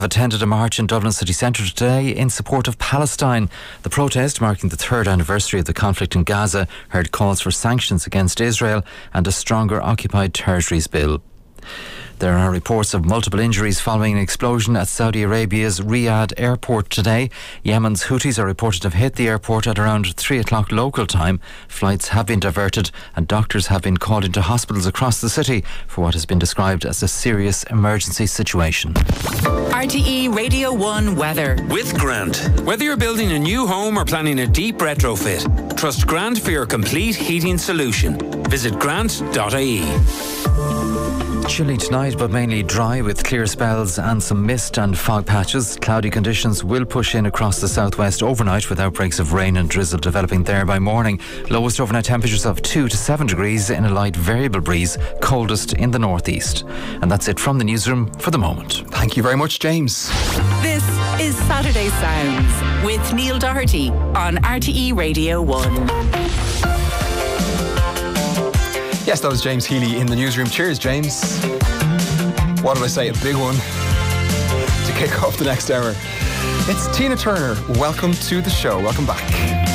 Attended a march in Dublin city centre today in support of Palestine. The protest, marking the third anniversary of the conflict in Gaza, heard calls for sanctions against Israel and a stronger occupied territories bill. There are reports of multiple injuries following an explosion at Saudi Arabia's Riyadh airport today. Yemen's Houthis are reported to have hit the airport at around 3 o'clock local time. Flights have been diverted and doctors have been called into hospitals across the city for what has been described as a serious emergency situation. RTE Radio 1 weather. With Grant. Whether you're building a new home or planning a deep retrofit, trust Grant for your complete heating solution. Visit grant.ie. Chilly tonight, but mainly dry with clear spells and some mist and fog patches. Cloudy conditions will push in across the southwest overnight with outbreaks of rain and drizzle developing there by morning. Lowest overnight temperatures of 2 to 7 degrees in a light variable breeze, coldest in the northeast. And that's it from the newsroom for the moment. Thank you very much, James. This is Saturday Sounds with Neil Doherty on RTE Radio 1. Yes, that was James Healy in the newsroom. Cheers, James. What did I say? A big one to kick off the next hour. It's Tina Turner. Welcome to the show. Welcome back.